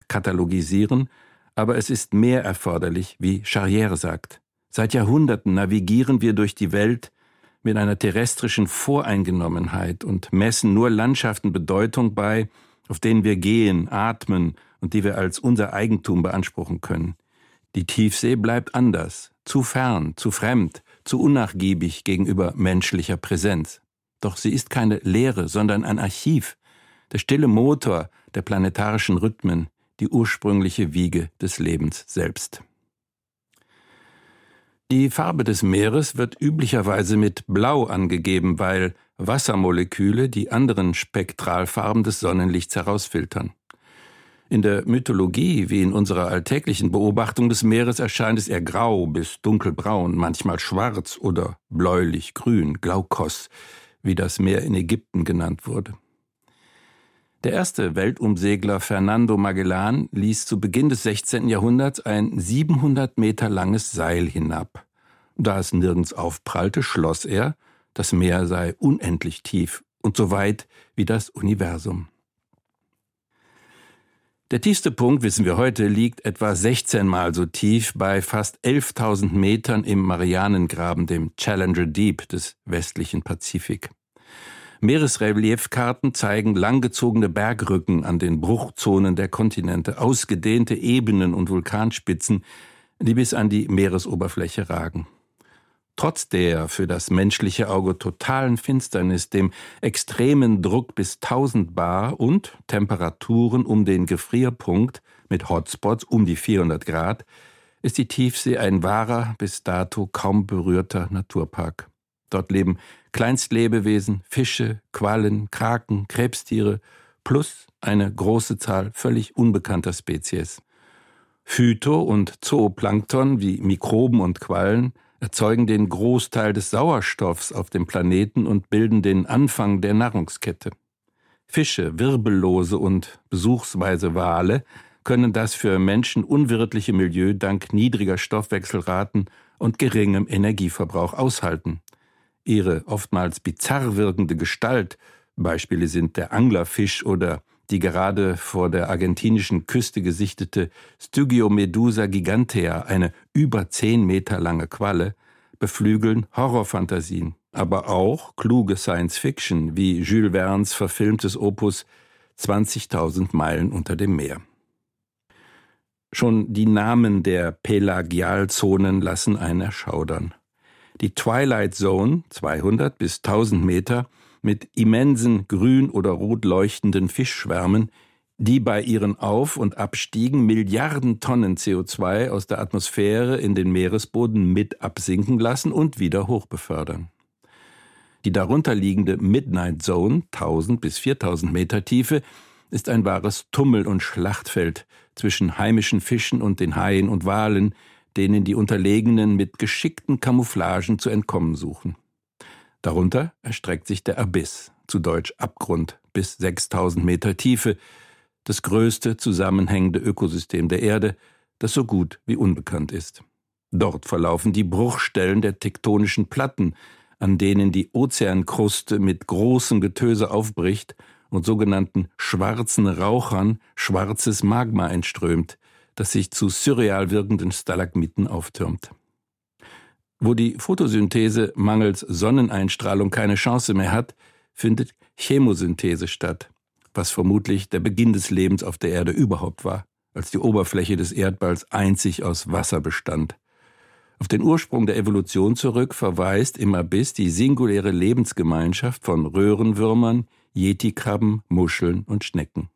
katalogisieren, aber es ist mehr erforderlich, wie Charrière sagt. Seit Jahrhunderten navigieren wir durch die Welt mit einer terrestrischen Voreingenommenheit und messen nur Landschaften Bedeutung bei, auf denen wir gehen, atmen und die wir als unser Eigentum beanspruchen können. Die Tiefsee bleibt anders, zu fern, zu fremd, zu unnachgiebig gegenüber menschlicher Präsenz. Doch sie ist keine Lehre, sondern ein Archiv, der stille Motor der planetarischen Rhythmen, die ursprüngliche Wiege des Lebens selbst. Die Farbe des Meeres wird üblicherweise mit Blau angegeben, weil Wassermoleküle die anderen Spektralfarben des Sonnenlichts herausfiltern. In der Mythologie wie in unserer alltäglichen Beobachtung des Meeres erscheint es eher grau bis dunkelbraun, manchmal schwarz oder bläulich-grün, Glaukos, wie das Meer in Ägypten genannt wurde. Der erste Weltumsegler Fernando Magellan ließ zu Beginn des 16. Jahrhunderts ein 700 Meter langes Seil hinab. Da es nirgends aufprallte, schloss er, das Meer sei unendlich tief und so weit wie das Universum. Der tiefste Punkt, wissen wir heute, liegt etwa 16 Mal so tief bei fast 11.000 Metern im Marianengraben, dem Challenger Deep des westlichen Pazifik. Meeresreliefkarten zeigen langgezogene Bergrücken an den Bruchzonen der Kontinente, ausgedehnte Ebenen und Vulkanspitzen, die bis an die Meeresoberfläche ragen. Trotz der für das menschliche Auge totalen Finsternis, dem extremen Druck bis 1000 Bar und Temperaturen um den Gefrierpunkt mit Hotspots um die 400 Grad, ist die Tiefsee ein wahrer, bis dato kaum berührter Naturpark. Dort leben Kleinstlebewesen, Fische, Quallen, Kraken, Krebstiere plus eine große Zahl völlig unbekannter Spezies. Phyto- und Zooplankton wie Mikroben und Quallen erzeugen den Großteil des Sauerstoffs auf dem Planeten und bilden den Anfang der Nahrungskette. Fische, Wirbellose und besuchsweise Wale können das für Menschen unwirtliche Milieu dank niedriger Stoffwechselraten und geringem Energieverbrauch aushalten. Ihre oftmals bizarr wirkende Gestalt, Beispiele sind der Anglerfisch oder die gerade vor der argentinischen Küste gesichtete Stygiomedusa gigantea, eine über 10 Meter lange Qualle, beflügeln Horrorfantasien, aber auch kluge Science-Fiction wie Jules Vernes verfilmtes Opus 20.000 Meilen unter dem Meer. Schon die Namen der Pelagialzonen lassen einen erschaudern. Die Twilight Zone, 200 bis 1000 Meter, mit immensen grün- oder rot leuchtenden Fischschwärmen, die bei ihren Auf- und Abstiegen Milliarden Tonnen CO2 aus der Atmosphäre in den Meeresboden mit absinken lassen und wieder hochbefördern. Die darunterliegende Midnight Zone, 1000 bis 4000 Meter Tiefe, ist ein wahres Tummel- und Schlachtfeld zwischen heimischen Fischen und den Haien und Walen, denen die Unterlegenen mit geschickten Camouflagen zu entkommen suchen. Darunter erstreckt sich der Abyss, zu Deutsch Abgrund, bis 6000 Meter Tiefe, das größte zusammenhängende Ökosystem der Erde, das so gut wie unbekannt ist. Dort verlaufen die Bruchstellen der tektonischen Platten, an denen die Ozeankruste mit großem Getöse aufbricht und sogenannten schwarzen Rauchern schwarzes Magma entströmt, das sich zu surreal wirkenden Stalagmiten auftürmt. Wo die Photosynthese mangels Sonneneinstrahlung keine Chance mehr hat, findet Chemosynthese statt, was vermutlich der Beginn des Lebens auf der Erde überhaupt war, als die Oberfläche des Erdballs einzig aus Wasser bestand. Auf den Ursprung der Evolution zurück verweist im Abyss die singuläre Lebensgemeinschaft von Röhrenwürmern, Yetikrabben, Muscheln und Schnecken.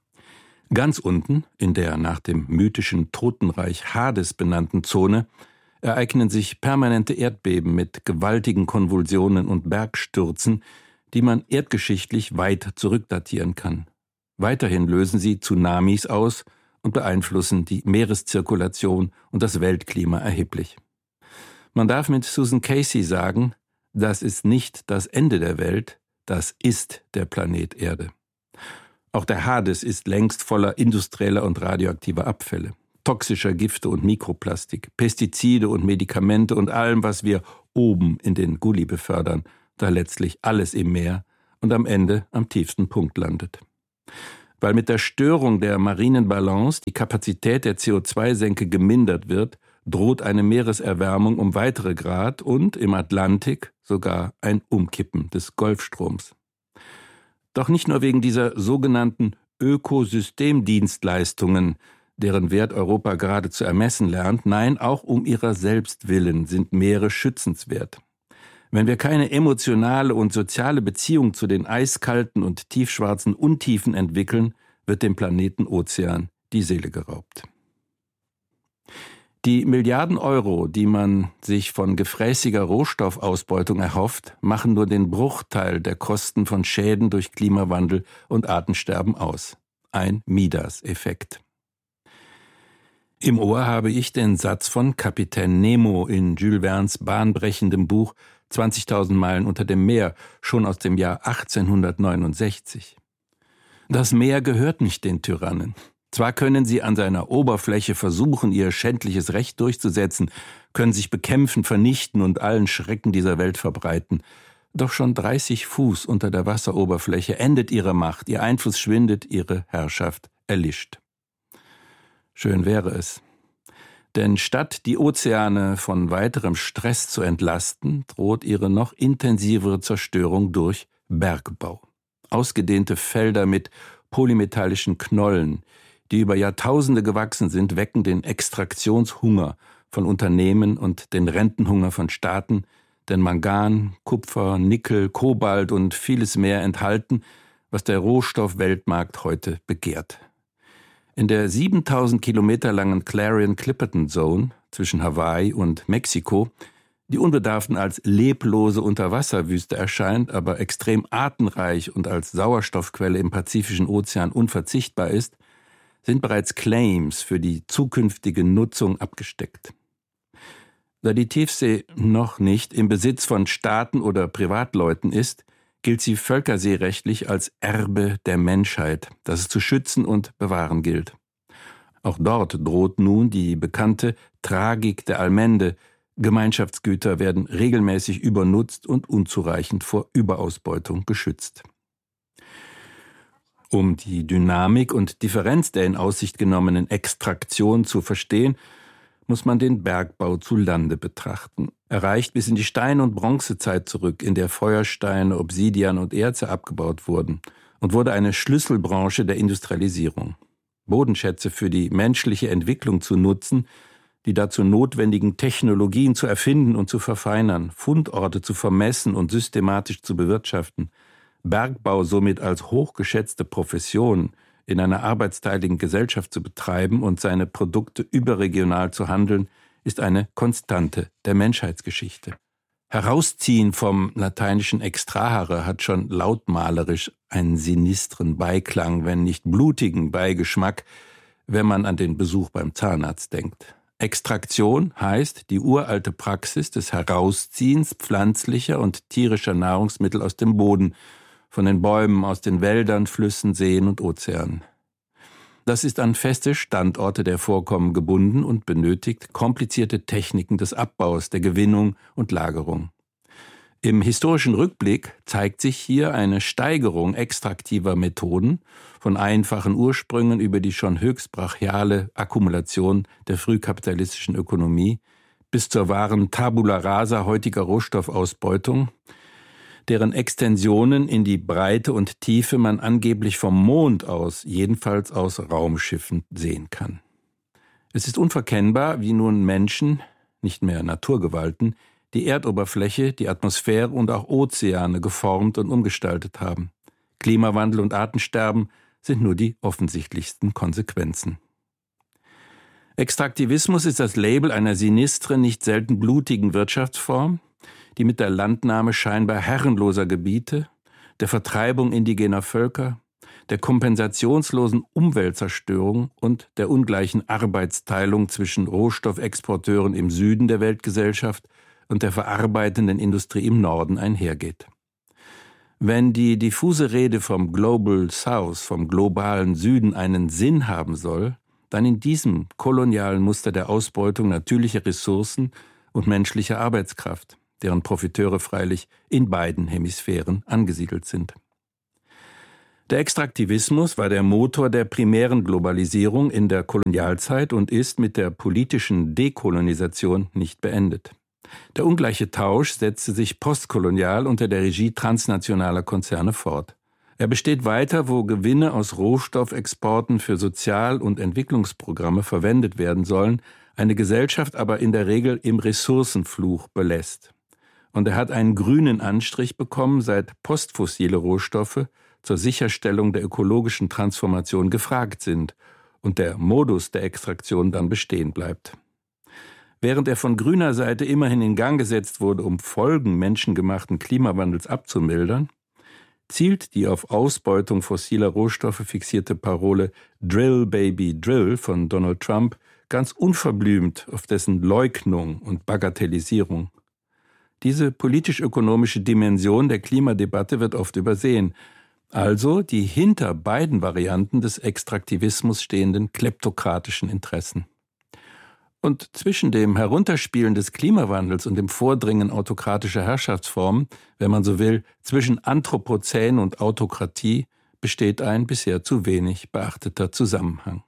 Ganz unten, in der nach dem mythischen Totenreich Hades benannten Zone, ereignen sich permanente Erdbeben mit gewaltigen Konvulsionen und Bergstürzen, die man erdgeschichtlich weit zurückdatieren kann. Weiterhin lösen sie Tsunamis aus und beeinflussen die Meereszirkulation und das Weltklima erheblich. Man darf mit Susan Casey sagen, das ist nicht das Ende der Welt, das ist der Planet Erde. Auch der Hades ist längst voller industrieller und radioaktiver Abfälle, toxischer Gifte und Mikroplastik, Pestizide und Medikamente und allem, was wir oben in den Gully befördern, da letztlich alles im Meer und am Ende am tiefsten Punkt landet. Weil mit der Störung der marinen Balance die Kapazität der CO2-Senke gemindert wird, droht eine Meereserwärmung um weitere Grad und im Atlantik sogar ein Umkippen des Golfstroms. Doch nicht nur wegen dieser sogenannten Ökosystemdienstleistungen, deren Wert Europa gerade zu ermessen lernt, nein, auch um ihrer selbst willen sind Meere schützenswert. Wenn wir keine emotionale und soziale Beziehung zu den eiskalten und tiefschwarzen Untiefen entwickeln, wird dem Planeten Ozean die Seele geraubt. Die Milliarden Euro, die man sich von gefräßiger Rohstoffausbeutung erhofft, machen nur den Bruchteil der Kosten von Schäden durch Klimawandel und Artensterben aus. Ein Midas-Effekt. Im Ohr habe ich den Satz von Kapitän Nemo in Jules Vernes bahnbrechendem Buch 20.000 Meilen unter dem Meer, schon aus dem Jahr 1869. Das Meer gehört nicht den Tyrannen. Zwar können sie an seiner Oberfläche versuchen, ihr schändliches Recht durchzusetzen, können sich bekämpfen, vernichten und allen Schrecken dieser Welt verbreiten. Doch schon 30 Fuß unter der Wasseroberfläche endet ihre Macht, ihr Einfluss schwindet, ihre Herrschaft erlischt. Schön wäre es. Denn statt die Ozeane von weiterem Stress zu entlasten, droht ihre noch intensivere Zerstörung durch Bergbau. Ausgedehnte Felder mit polymetallischen Knollen, die über Jahrtausende gewachsen sind, wecken den Extraktionshunger von Unternehmen und den Rentenhunger von Staaten, denn Mangan, Kupfer, Nickel, Kobalt und vieles mehr enthalten, was der Rohstoffweltmarkt heute begehrt. In der 7000 Kilometer langen Clarion-Clipperton Zone zwischen Hawaii und Mexiko, die unbedarften als leblose Unterwasserwüste erscheint, aber extrem artenreich und als Sauerstoffquelle im Pazifischen Ozean unverzichtbar ist, sind bereits Claims für die zukünftige Nutzung abgesteckt. Da die Tiefsee noch nicht im Besitz von Staaten oder Privatleuten ist, gilt sie völkerseerechtlich als Erbe der Menschheit, das es zu schützen und bewahren gilt. Auch dort droht nun die bekannte Tragik der Allmende. Gemeinschaftsgüter werden regelmäßig übernutzt und unzureichend vor Überausbeutung geschützt. Um die Dynamik und Differenz der in Aussicht genommenen Extraktion zu verstehen, muss man den Bergbau zu Lande betrachten. Er reicht bis in die Stein- und Bronzezeit zurück, in der Feuersteine, Obsidian und Erze abgebaut wurden und wurde eine Schlüsselbranche der Industrialisierung. Bodenschätze für die menschliche Entwicklung zu nutzen, die dazu notwendigen Technologien zu erfinden und zu verfeinern, Fundorte zu vermessen und systematisch zu bewirtschaften, Bergbau somit als hochgeschätzte Profession in einer arbeitsteiligen Gesellschaft zu betreiben und seine Produkte überregional zu handeln, ist eine Konstante der Menschheitsgeschichte. Herausziehen vom lateinischen extrahere hat schon lautmalerisch einen sinistren Beiklang, wenn nicht blutigen Beigeschmack, wenn man an den Besuch beim Zahnarzt denkt. Extraktion heißt die uralte Praxis des Herausziehens pflanzlicher und tierischer Nahrungsmittel aus dem Boden, von den Bäumen, aus den Wäldern, Flüssen, Seen und Ozeanen. Das ist an feste Standorte der Vorkommen gebunden und benötigt komplizierte Techniken des Abbaus, der Gewinnung und Lagerung. Im historischen Rückblick zeigt sich hier eine Steigerung extraktiver Methoden, von einfachen Ursprüngen über die schon höchst brachiale Akkumulation der frühkapitalistischen Ökonomie bis zur wahren Tabula rasa heutiger Rohstoffausbeutung, deren Extensionen in die Breite und Tiefe man angeblich vom Mond aus, jedenfalls aus Raumschiffen, sehen kann. Es ist unverkennbar, wie nun Menschen, nicht mehr Naturgewalten, die Erdoberfläche, die Atmosphäre und auch Ozeane geformt und umgestaltet haben. Klimawandel und Artensterben sind nur die offensichtlichsten Konsequenzen. Extraktivismus ist das Label einer sinistren, nicht selten blutigen Wirtschaftsform, die mit der Landnahme scheinbar herrenloser Gebiete, der Vertreibung indigener Völker, der kompensationslosen Umweltzerstörung und der ungleichen Arbeitsteilung zwischen Rohstoffexporteuren im Süden der Weltgesellschaft und der verarbeitenden Industrie im Norden einhergeht. Wenn die diffuse Rede vom Global South, vom globalen Süden einen Sinn haben soll, dann in diesem kolonialen Muster der Ausbeutung natürlicher Ressourcen und menschlicher Arbeitskraft, deren Profiteure freilich in beiden Hemisphären angesiedelt sind. Der Extraktivismus war der Motor der primären Globalisierung in der Kolonialzeit und ist mit der politischen Dekolonisation nicht beendet. Der ungleiche Tausch setzte sich postkolonial unter der Regie transnationaler Konzerne fort. Er besteht weiter, wo Gewinne aus Rohstoffexporten für Sozial- und Entwicklungsprogramme verwendet werden sollen, eine Gesellschaft aber in der Regel im Ressourcenfluch belässt. Und er hat einen grünen Anstrich bekommen, seit postfossile Rohstoffe zur Sicherstellung der ökologischen Transformation gefragt sind und der Modus der Extraktion dann bestehen bleibt. Während er von grüner Seite immerhin in Gang gesetzt wurde, um Folgen menschengemachten Klimawandels abzumildern, zielt die auf Ausbeutung fossiler Rohstoffe fixierte Parole Drill, Baby, Drill von Donald Trump ganz unverblümt auf dessen Leugnung und Bagatellisierung. Diese politisch-ökonomische Dimension der Klimadebatte wird oft übersehen, also die hinter beiden Varianten des Extraktivismus stehenden kleptokratischen Interessen. Und zwischen dem Herunterspielen des Klimawandels und dem Vordringen autokratischer Herrschaftsformen, wenn man so will, zwischen Anthropozän und Autokratie, besteht ein bisher zu wenig beachteter Zusammenhang.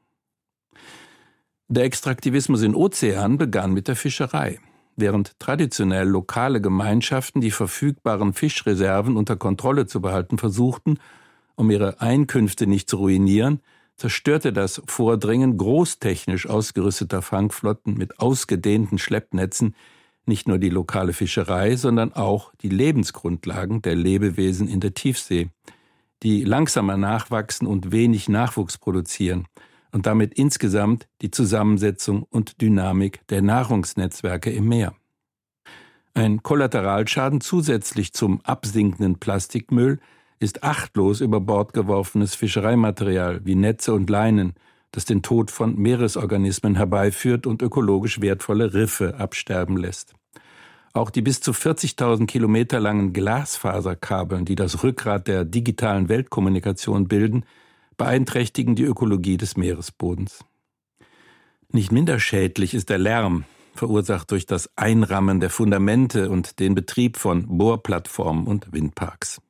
Der Extraktivismus in Ozeanen begann mit der Fischerei. Während traditionell lokale Gemeinschaften die verfügbaren Fischreserven unter Kontrolle zu behalten versuchten, um ihre Einkünfte nicht zu ruinieren, zerstörte das Vordringen großtechnisch ausgerüsteter Fangflotten mit ausgedehnten Schleppnetzen nicht nur die lokale Fischerei, sondern auch die Lebensgrundlagen der Lebewesen in der Tiefsee, die langsamer nachwachsen und wenig Nachwuchs produzieren und damit insgesamt die Zusammensetzung und Dynamik der Nahrungsnetzwerke im Meer. Ein Kollateralschaden zusätzlich zum absinkenden Plastikmüll ist achtlos über Bord geworfenes Fischereimaterial wie Netze und Leinen, das den Tod von Meeresorganismen herbeiführt und ökologisch wertvolle Riffe absterben lässt. Auch die bis zu 40.000 Kilometer langen Glasfaserkabeln, die das Rückgrat der digitalen Weltkommunikation bilden, beeinträchtigen die Ökologie des Meeresbodens. Nicht minder schädlich ist der Lärm, verursacht durch das Einrammen der Fundamente und den Betrieb von Bohrplattformen und Windparks.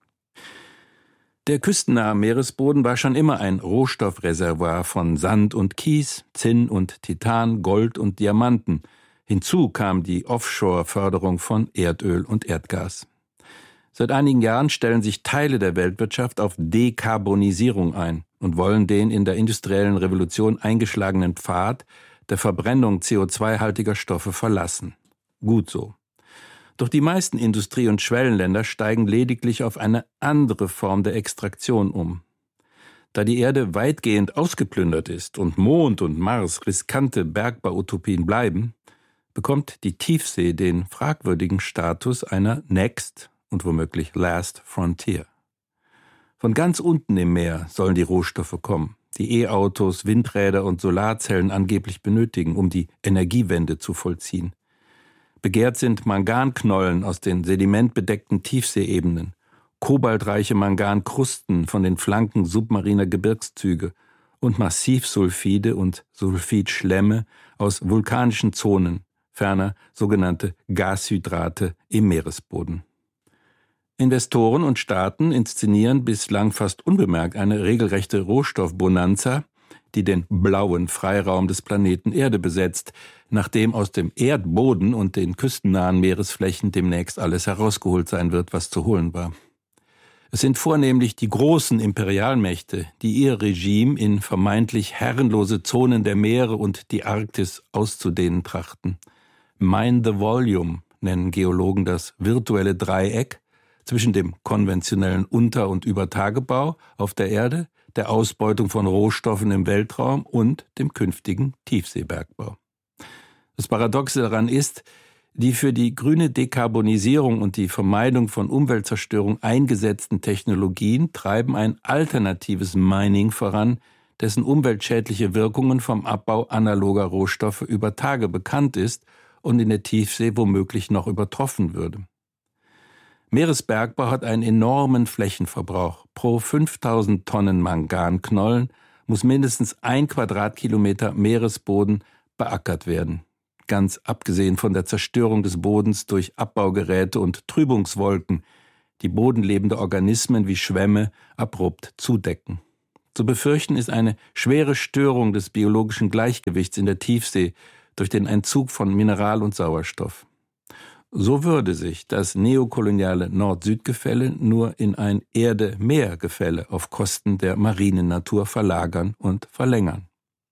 Der küstennahe Meeresboden war schon immer ein Rohstoffreservoir von Sand und Kies, Zinn und Titan, Gold und Diamanten. Hinzu kam die Offshore-Förderung von Erdöl und Erdgas. Seit einigen Jahren stellen sich Teile der Weltwirtschaft auf Dekarbonisierung ein und wollen den in der industriellen Revolution eingeschlagenen Pfad der Verbrennung CO2-haltiger Stoffe verlassen. Gut so. Doch die meisten Industrie- und Schwellenländer steigen lediglich auf eine andere Form der Extraktion um. Da die Erde weitgehend ausgeplündert ist und Mond und Mars riskante Bergbau-Utopien bleiben, bekommt die Tiefsee den fragwürdigen Status einer Next und womöglich Last Frontier. Von ganz unten im Meer sollen die Rohstoffe kommen, die E-Autos, Windräder und Solarzellen angeblich benötigen, um die Energiewende zu vollziehen. Begehrt sind Manganknollen aus den sedimentbedeckten Tiefseeebenen, kobaltreiche Mangankrusten von den Flanken submariner Gebirgszüge und Massivsulfide und Sulfidschlämme aus vulkanischen Zonen, ferner sogenannte Gashydrate im Meeresboden. Investoren und Staaten inszenieren bislang fast unbemerkt eine regelrechte Rohstoffbonanza, die den blauen Freiraum des Planeten Erde besetzt, nachdem aus dem Erdboden und den küstennahen Meeresflächen demnächst alles herausgeholt sein wird, was zu holen war. Es sind vornehmlich die großen Imperialmächte, die ihr Regime in vermeintlich herrenlose Zonen der Meere und die Arktis auszudehnen trachten. Mine the Volume nennen Geologen das virtuelle Dreieck zwischen dem konventionellen Unter- und Übertagebau auf der Erde, der Ausbeutung von Rohstoffen im Weltraum und dem künftigen Tiefseebergbau. Das Paradoxe daran ist, die für die grüne Dekarbonisierung und die Vermeidung von Umweltzerstörung eingesetzten Technologien treiben ein alternatives Mining voran, dessen umweltschädliche Wirkungen vom Abbau analoger Rohstoffe über Tage bekannt ist und in der Tiefsee womöglich noch übertroffen würde. Meeresbergbau hat einen enormen Flächenverbrauch. Pro 5000 Tonnen Manganknollen muss mindestens 1 Quadratkilometer Meeresboden beackert werden. Ganz abgesehen von der Zerstörung des Bodens durch Abbaugeräte und Trübungswolken, die bodenlebende Organismen wie Schwämme abrupt zudecken. Zu befürchten ist eine schwere Störung des biologischen Gleichgewichts in der Tiefsee durch den Entzug von Mineral und Sauerstoff. So würde sich das neokoloniale Nord-Süd-Gefälle nur in ein Erde-Meer-Gefälle auf Kosten der marinen Natur verlagern und verlängern.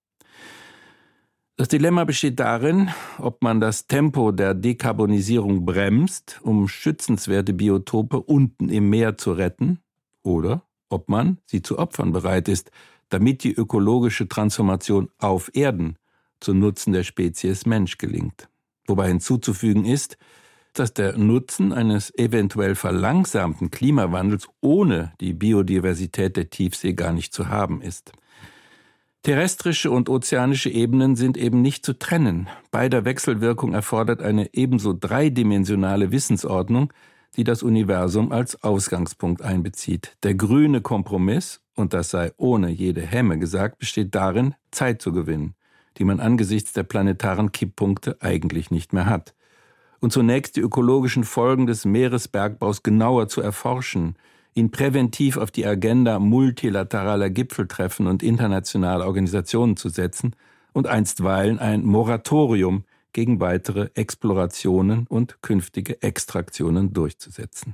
Das Dilemma besteht darin, ob man das Tempo der Dekarbonisierung bremst, um schützenswerte Biotope unten im Meer zu retten, oder ob man sie zu opfern bereit ist, damit die ökologische Transformation auf Erden zum Nutzen der Spezies Mensch gelingt. Wobei hinzuzufügen ist, dass der Nutzen eines eventuell verlangsamten Klimawandels ohne die Biodiversität der Tiefsee gar nicht zu haben ist. Terrestrische und ozeanische Ebenen sind eben nicht zu trennen. Beider Wechselwirkung erfordert eine ebenso dreidimensionale Wissensordnung, die das Universum als Ausgangspunkt einbezieht. Der grüne Kompromiss, und das sei ohne jede Hemme gesagt, besteht darin, Zeit zu gewinnen, die man angesichts der planetaren Kipppunkte eigentlich nicht mehr hat. Und zunächst die ökologischen Folgen des Meeresbergbaus genauer zu erforschen, ihn präventiv auf die Agenda multilateraler Gipfeltreffen und internationaler Organisationen zu setzen und einstweilen ein Moratorium gegen weitere Explorationen und künftige Extraktionen durchzusetzen.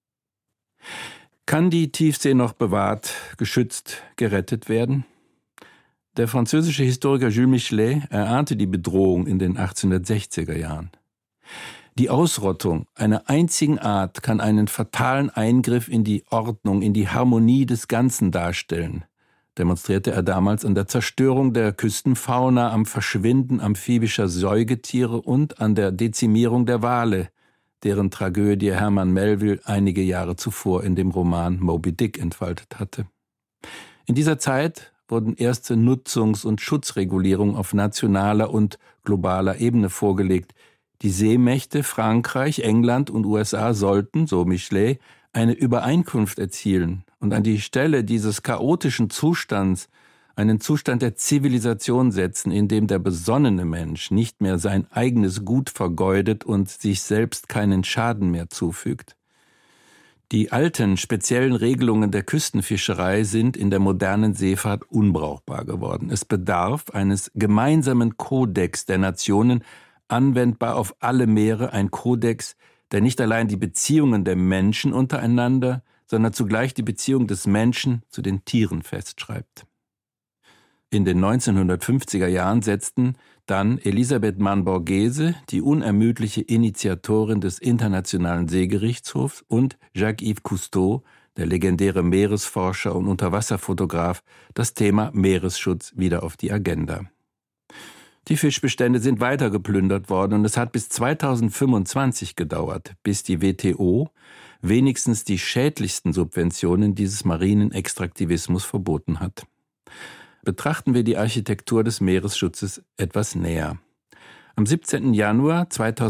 Kann die Tiefsee noch bewahrt, geschützt, gerettet werden? Der französische Historiker Jules Michelet erahnte die Bedrohung in den 1860er Jahren. Die Ausrottung einer einzigen Art kann einen fatalen Eingriff in die Ordnung, in die Harmonie des Ganzen darstellen, demonstrierte er damals an der Zerstörung der Küstenfauna, am Verschwinden amphibischer Säugetiere und an der Dezimierung der Wale, deren Tragödie Herman Melville einige Jahre zuvor in dem Roman Moby Dick entfaltet hatte. In dieser Zeit wurden erste Nutzungs- und Schutzregulierungen auf nationaler und globaler Ebene vorgelegt. Die Seemächte Frankreich, England und USA sollten, so Michelet, eine Übereinkunft erzielen und an die Stelle dieses chaotischen Zustands einen Zustand der Zivilisation setzen, in dem der besonnene Mensch nicht mehr sein eigenes Gut vergeudet und sich selbst keinen Schaden mehr zufügt. Die alten, speziellen Regelungen der Küstenfischerei sind in der modernen Seefahrt unbrauchbar geworden. Es bedarf eines gemeinsamen Kodex der Nationen, anwendbar auf alle Meere, ein Kodex, der nicht allein die Beziehungen der Menschen untereinander, sondern zugleich die Beziehung des Menschen zu den Tieren festschreibt. In den 1950er Jahren setzten dann Elisabeth Mann-Borghese, die unermüdliche Initiatorin des Internationalen Seegerichtshofs, und Jacques-Yves Cousteau, der legendäre Meeresforscher und Unterwasserfotograf, das Thema Meeresschutz wieder auf die Agenda. Die Fischbestände sind weiter geplündert worden und es hat bis 2025 gedauert, bis die WTO wenigstens die schädlichsten Subventionen dieses marinen Extraktivismus verboten hat. Betrachten wir die Architektur des Meeresschutzes etwas näher. Am 17. Januar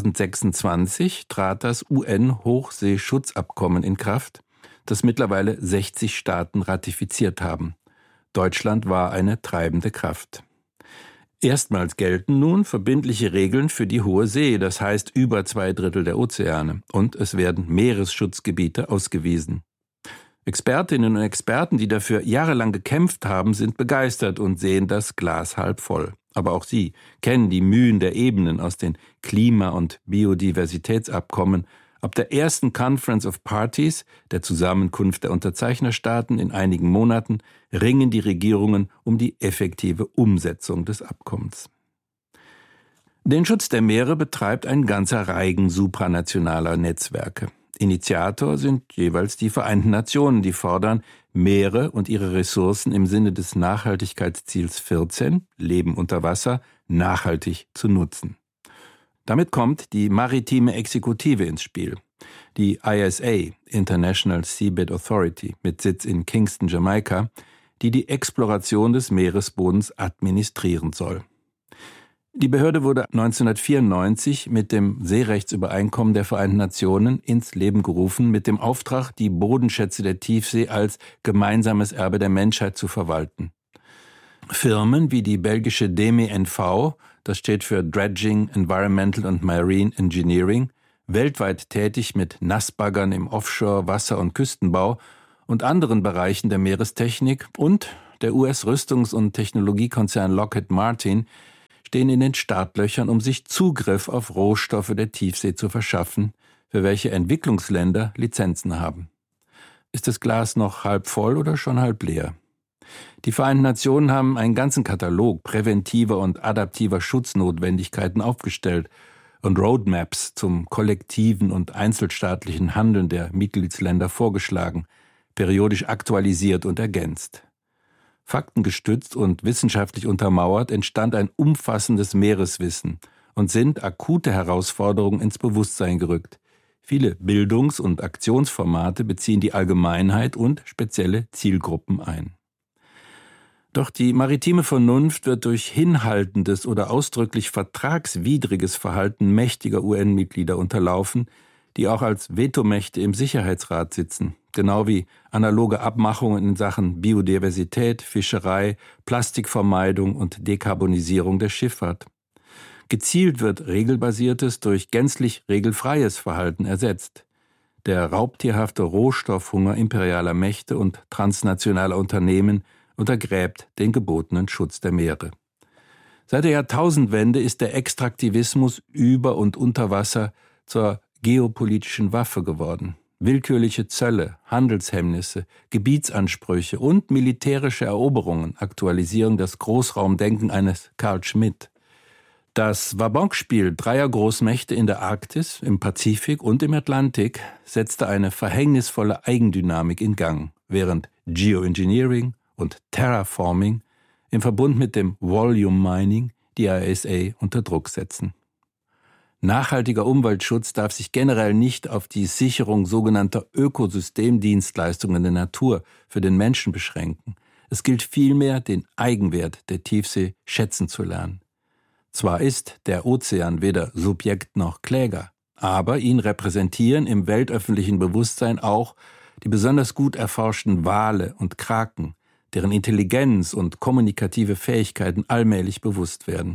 2026 trat das UN-Hochseeschutzabkommen in Kraft, das mittlerweile 60 Staaten ratifiziert haben. Deutschland war eine treibende Kraft. Erstmals gelten nun verbindliche Regeln für die hohe See, das heißt über 2/3 der Ozeane, und es werden Meeresschutzgebiete ausgewiesen. Expertinnen und Experten, die dafür jahrelang gekämpft haben, sind begeistert und sehen das Glas halb voll. Aber auch sie kennen die Mühen der Ebenen aus den Klima- und Biodiversitätsabkommen. Ab der ersten Conference of Parties, der Zusammenkunft der Unterzeichnerstaaten in einigen Monaten, ringen die Regierungen um die effektive Umsetzung des Abkommens. Den Schutz der Meere betreibt ein ganzer Reigen supranationaler Netzwerke. Initiator sind jeweils die Vereinten Nationen, die fordern, Meere und ihre Ressourcen im Sinne des Nachhaltigkeitsziels 14, Leben unter Wasser, nachhaltig zu nutzen. Damit kommt die maritime Exekutive ins Spiel. Die ISA, International Seabed Authority, mit Sitz in Kingston, Jamaika, die die Exploration des Meeresbodens administrieren soll. Die Behörde wurde 1994 mit dem Seerechtsübereinkommen der Vereinten Nationen ins Leben gerufen, mit dem Auftrag, die Bodenschätze der Tiefsee als gemeinsames Erbe der Menschheit zu verwalten. Firmen wie die belgische DEME-NV, das steht für Dredging, Environmental and Marine Engineering, weltweit tätig mit Nassbaggern im Offshore-, Wasser- und Küstenbau und anderen Bereichen der Meerestechnik, und der US-Rüstungs- und Technologiekonzern Lockheed Martin stehen in den Startlöchern, um sich Zugriff auf Rohstoffe der Tiefsee zu verschaffen, für welche Entwicklungsländer Lizenzen haben. Ist das Glas noch halb voll oder schon halb leer? Die Vereinten Nationen haben einen ganzen Katalog präventiver und adaptiver Schutznotwendigkeiten aufgestellt und Roadmaps zum kollektiven und einzelstaatlichen Handeln der Mitgliedsländer vorgeschlagen, periodisch aktualisiert und ergänzt. Faktengestützt und wissenschaftlich untermauert entstand ein umfassendes Meereswissen und sind akute Herausforderungen ins Bewusstsein gerückt. Viele Bildungs- und Aktionsformate beziehen die Allgemeinheit und spezielle Zielgruppen ein. Doch die maritime Vernunft wird durch hinhaltendes oder ausdrücklich vertragswidriges Verhalten mächtiger UN-Mitglieder unterlaufen, die auch als Vetomächte im Sicherheitsrat sitzen, genau wie analoge Abmachungen in Sachen Biodiversität, Fischerei, Plastikvermeidung und Dekarbonisierung der Schifffahrt. Gezielt wird regelbasiertes durch gänzlich regelfreies Verhalten ersetzt. Der raubtierhafte Rohstoffhunger imperialer Mächte und transnationaler Unternehmen untergräbt den gebotenen Schutz der Meere. Seit der Jahrtausendwende ist der Extraktivismus über und unter Wasser zur geopolitischen Waffe geworden. Willkürliche Zölle, Handelshemmnisse, Gebietsansprüche und militärische Eroberungen aktualisieren das Großraumdenken eines Carl Schmitt. Das Wabonk-Spiel dreier Großmächte in der Arktis, im Pazifik und im Atlantik setzte eine verhängnisvolle Eigendynamik in Gang, während Geoengineering und Terraforming im Verbund mit dem Volume Mining die ISA unter Druck setzen. Nachhaltiger Umweltschutz darf sich generell nicht auf die Sicherung sogenannter Ökosystemdienstleistungen der Natur für den Menschen beschränken. Es gilt vielmehr, den Eigenwert der Tiefsee schätzen zu lernen. Zwar ist der Ozean weder Subjekt noch Kläger, aber ihn repräsentieren im weltöffentlichen Bewusstsein auch die besonders gut erforschten Wale und Kraken, deren Intelligenz und kommunikative Fähigkeiten allmählich bewusst werden.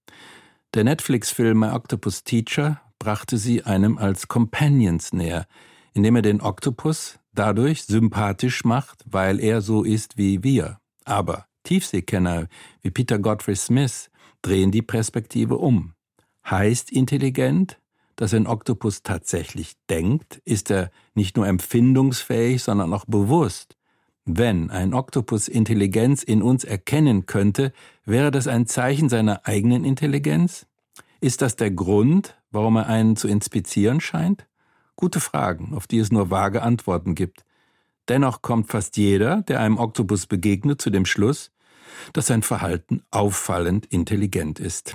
Der Netflix-Film My Octopus Teacher brachte sie einem als Companions näher, indem er den Oktopus dadurch sympathisch macht, weil er so ist wie wir. Aber Tiefseekenner wie Peter Godfrey Smith drehen die Perspektive um. Heißt intelligent, dass ein Oktopus tatsächlich denkt? Ist er nicht nur empfindungsfähig, sondern auch bewusst? Wenn ein Oktopus Intelligenz in uns erkennen könnte, wäre das ein Zeichen seiner eigenen Intelligenz? Ist das der Grund, warum er einen zu inspizieren scheint? Gute Fragen, auf die es nur vage Antworten gibt. Dennoch kommt fast jeder, der einem Oktopus begegnet, zu dem Schluss, dass sein Verhalten auffallend intelligent ist.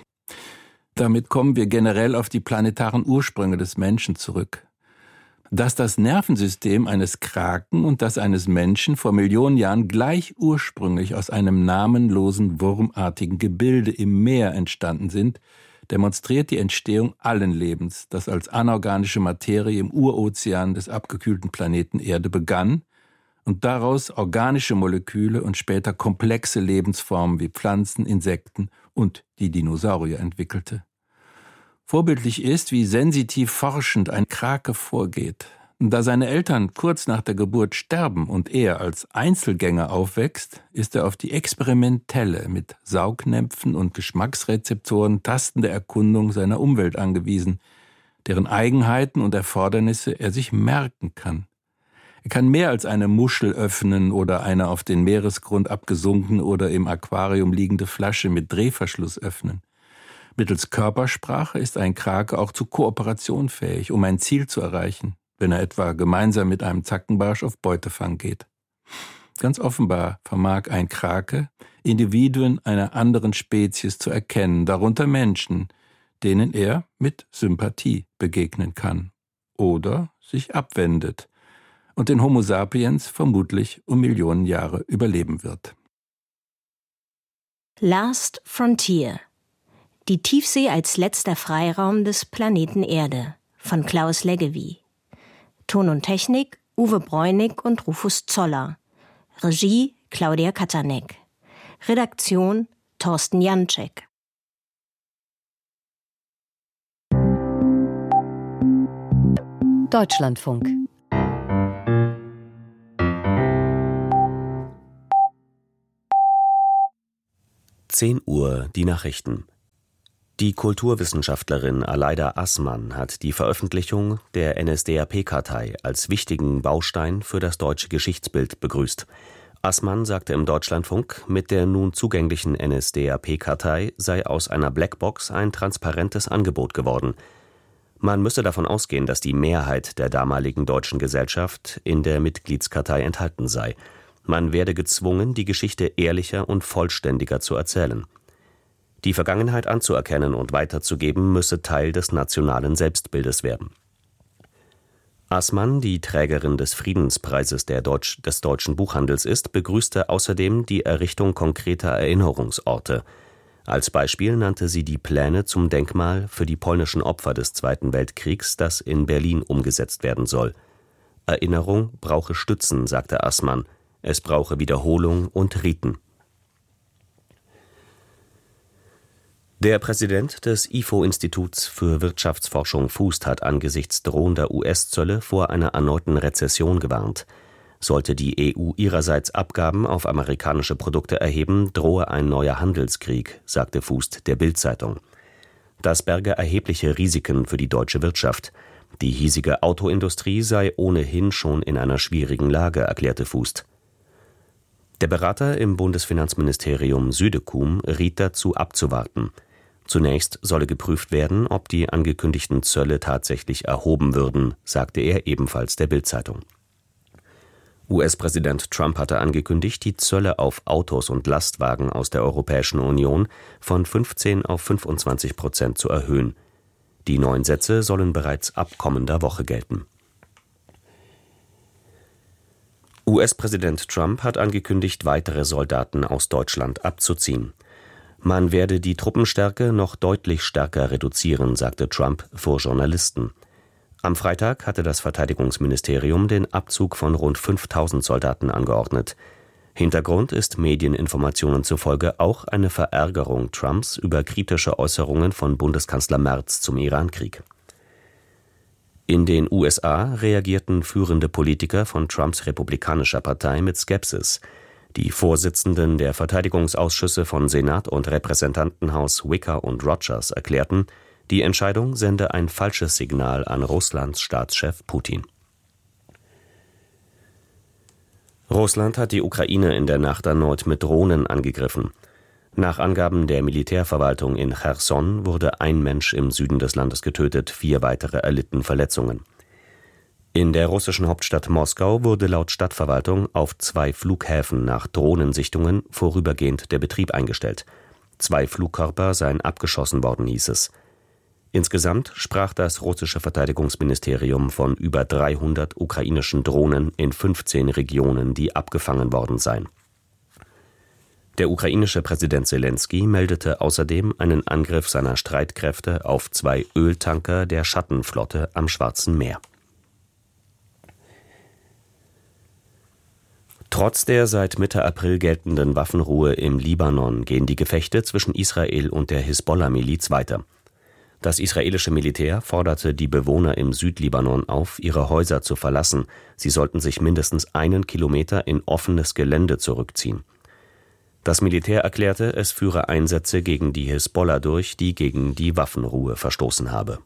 Damit kommen wir generell auf die planetaren Ursprünge des Menschen zurück. Dass das Nervensystem eines Kraken und das eines Menschen vor Millionen Jahren gleich ursprünglich aus einem namenlosen, wurmartigen Gebilde im Meer entstanden sind, demonstriert die Entstehung allen Lebens, das als anorganische Materie im Urozean des abgekühlten Planeten Erde begann und daraus organische Moleküle und später komplexe Lebensformen wie Pflanzen, Insekten und die Dinosaurier entwickelte. Vorbildlich ist, wie sensitiv forschend ein Krake vorgeht. Da seine Eltern kurz nach der Geburt sterben und er als Einzelgänger aufwächst, ist er auf die experimentelle, mit Saugnäpfen und Geschmacksrezeptoren tastende Erkundung seiner Umwelt angewiesen, deren Eigenheiten und Erfordernisse er sich merken kann. Er kann mehr als eine Muschel öffnen oder eine auf den Meeresgrund abgesunkene oder im Aquarium liegende Flasche mit Drehverschluss öffnen. Mittels Körpersprache ist ein Krake auch zu Kooperation fähig, um ein Ziel zu erreichen, wenn er etwa gemeinsam mit einem Zackenbarsch auf Beutefang geht. Ganz offenbar vermag ein Krake, Individuen einer anderen Spezies zu erkennen, darunter Menschen, denen er mit Sympathie begegnen kann oder sich abwendet und den Homo sapiens vermutlich um Millionen Jahre überleben wird. Last Frontier. Die Tiefsee als letzter Freiraum des Planeten Erde von Klaus Leggevi. Ton und Technik Uwe Bräunig und Rufus Zoller. Regie Claudia Katanek. Redaktion Thorsten Janczek. Deutschlandfunk. Uhr, die Nachrichten. Die Kulturwissenschaftlerin Aleida Assmann hat die Veröffentlichung der NSDAP-Kartei als wichtigen Baustein für das deutsche Geschichtsbild begrüßt. Assmann sagte im Deutschlandfunk, mit der nun zugänglichen NSDAP-Kartei sei aus einer Blackbox ein transparentes Angebot geworden. Man müsse davon ausgehen, dass die Mehrheit der damaligen deutschen Gesellschaft in der Mitgliedskartei enthalten sei. Man werde gezwungen, die Geschichte ehrlicher und vollständiger zu erzählen. Die Vergangenheit anzuerkennen und weiterzugeben, müsse Teil des nationalen Selbstbildes werden. Assmann, die Trägerin des Friedenspreises des deutschen Buchhandels ist, begrüßte außerdem die Errichtung konkreter Erinnerungsorte. Als Beispiel nannte sie die Pläne zum Denkmal für die polnischen Opfer des Zweiten Weltkriegs, das in Berlin umgesetzt werden soll. Erinnerung brauche Stützen, sagte Assmann. Es brauche Wiederholung und Riten. Der Präsident des IFO-Instituts für Wirtschaftsforschung Fußt hat angesichts drohender US-Zölle vor einer erneuten Rezession gewarnt. Sollte die EU ihrerseits Abgaben auf amerikanische Produkte erheben, drohe ein neuer Handelskrieg, sagte Fußt der Bild-Zeitung. Das berge erhebliche Risiken für die deutsche Wirtschaft. Die hiesige Autoindustrie sei ohnehin schon in einer schwierigen Lage, erklärte Fußt. Der Berater im Bundesfinanzministerium Südekum riet dazu abzuwarten. Zunächst solle geprüft werden, ob die angekündigten Zölle tatsächlich erhoben würden, sagte er ebenfalls der Bild-Zeitung. US-Präsident Trump hatte angekündigt, die Zölle auf Autos und Lastwagen aus der Europäischen Union von 15 auf 25% zu erhöhen. Die neuen Sätze sollen bereits ab kommender Woche gelten. US-Präsident Trump hat angekündigt, weitere Soldaten aus Deutschland abzuziehen. Man werde die Truppenstärke noch deutlich stärker reduzieren, sagte Trump vor Journalisten. Am Freitag hatte das Verteidigungsministerium den Abzug von rund 5.000 Soldaten angeordnet. Hintergrund ist Medieninformationen zufolge auch eine Verärgerung Trumps über kritische Äußerungen von Bundeskanzler Merz zum Irankrieg. In den USA reagierten führende Politiker von Trumps republikanischer Partei mit Skepsis. Die Vorsitzenden der Verteidigungsausschüsse von Senat und Repräsentantenhaus Wicker und Rogers erklärten, die Entscheidung sende ein falsches Signal an Russlands Staatschef Putin. Russland hat die Ukraine in der Nacht erneut mit Drohnen angegriffen. Nach Angaben der Militärverwaltung in Cherson wurde ein Mensch im Süden des Landes getötet, 4 weitere erlitten Verletzungen. In der russischen Hauptstadt Moskau wurde laut Stadtverwaltung auf 2 Flughäfen nach Drohnensichtungen vorübergehend der Betrieb eingestellt. 2 Flugkörper seien abgeschossen worden, hieß es. Insgesamt sprach das russische Verteidigungsministerium von über 300 ukrainischen Drohnen in 15 Regionen, die abgefangen worden seien. Der ukrainische Präsident Selenskyj meldete außerdem einen Angriff seiner Streitkräfte auf 2 Öltanker der Schattenflotte am Schwarzen Meer. Trotz der seit Mitte April geltenden Waffenruhe im Libanon gehen die Gefechte zwischen Israel und der Hisbollah-Miliz weiter. Das israelische Militär forderte die Bewohner im Südlibanon auf, ihre Häuser zu verlassen. Sie sollten sich mindestens 1 Kilometer in offenes Gelände zurückziehen. Das Militär erklärte, es führe Einsätze gegen die Hisbollah durch, die gegen die Waffenruhe verstoßen habe.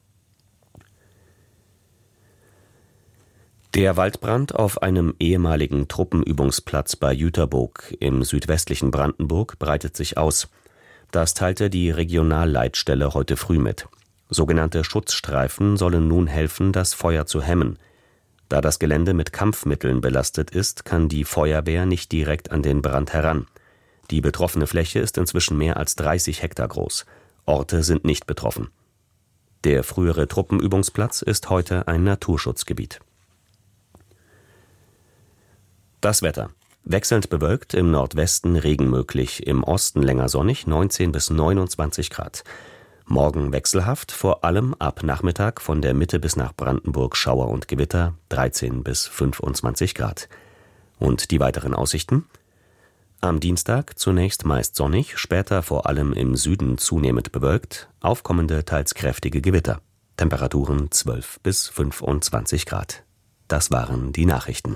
Der Waldbrand auf einem ehemaligen Truppenübungsplatz bei Jüterbock im südwestlichen Brandenburg breitet sich aus. Das teilte die Regionalleitstelle heute früh mit. Sogenannte Schutzstreifen sollen nun helfen, das Feuer zu hemmen. Da das Gelände mit Kampfmitteln belastet ist, kann die Feuerwehr nicht direkt an den Brand heran. Die betroffene Fläche ist inzwischen mehr als 30 Hektar groß. Orte sind nicht betroffen. Der frühere Truppenübungsplatz ist heute ein Naturschutzgebiet. Das Wetter. Wechselnd bewölkt, im Nordwesten Regen möglich, im Osten länger sonnig, 19 bis 29 Grad. Morgen wechselhaft, vor allem ab Nachmittag von der Mitte bis nach Brandenburg Schauer und Gewitter, 13 bis 25 Grad. Und die weiteren Aussichten? Am Dienstag zunächst meist sonnig, später vor allem im Süden zunehmend bewölkt, aufkommende, teils kräftige Gewitter. Temperaturen 12 bis 25 Grad. Das waren die Nachrichten.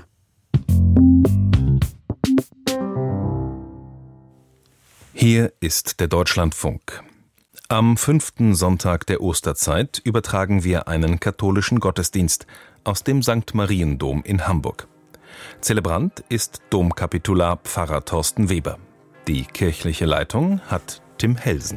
Hier ist der Deutschlandfunk. Am 5. Sonntag der Osterzeit übertragen wir einen katholischen Gottesdienst aus dem St. Mariendom in Hamburg. Zelebrant ist Domkapitular Pfarrer Thorsten Weber. Die kirchliche Leitung hat Tim Helsen.